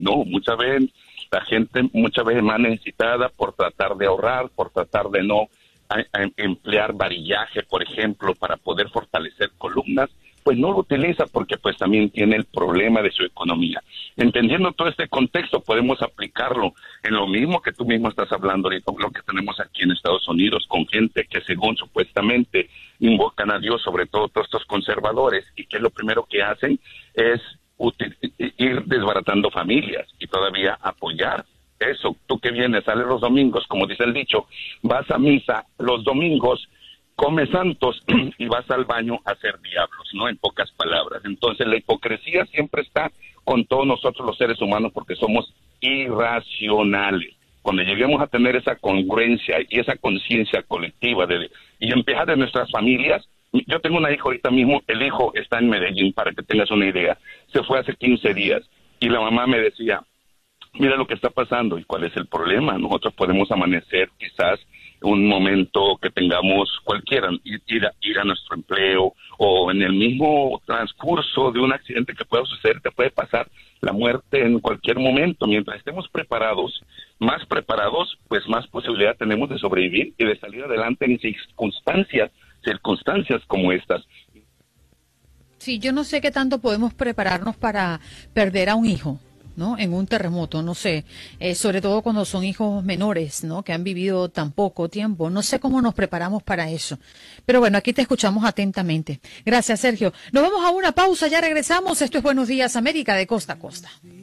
No, muchas veces la gente más necesitada por tratar de ahorrar, por tratar de no emplear varillaje, por ejemplo, para poder fortalecer columnas, pues no lo utiliza porque pues también tiene el problema de su economía. Entendiendo todo este contexto, podemos aplicarlo en lo mismo que tú mismo estás hablando ahorita, lo que tenemos aquí en Estados Unidos, con gente que según supuestamente invocan a Dios, sobre todo todos estos conservadores, y que lo primero que hacen es ir desbaratando familias y todavía apoyar eso. Tú que vienes, sales los domingos, como dice el dicho, vas a misa los domingos, comes santos y vas al baño a hacer diablos, ¿no? En pocas palabras. Entonces la hipocresía siempre está con todos nosotros los seres humanos porque somos irracionales. Cuando lleguemos a tener esa congruencia y esa conciencia colectiva y empieza de nuestras familias. Yo tengo una hija ahorita mismo, el hijo está en Medellín, para que tengas una idea. Se fue hace 15 días y la mamá me decía, mira lo que está pasando y cuál es el problema. Nosotros podemos amanecer quizás un momento que tengamos cualquiera, ir a nuestro empleo o en el mismo transcurso de un accidente que pueda suceder, te puede pasar la muerte en cualquier momento. Mientras estemos preparados, pues más posibilidad tenemos de sobrevivir y de salir adelante en circunstancias como estas. Sí, yo no sé qué tanto podemos prepararnos para perder a un hijo, ¿no? En un terremoto, no sé, sobre todo cuando son hijos menores, ¿no? Que han vivido tan poco tiempo. No sé cómo nos preparamos para eso. Pero bueno, aquí te escuchamos atentamente. Gracias, Sergio. Nos vamos a una pausa, ya regresamos. Esto es Buenos Días América de Costa a Costa.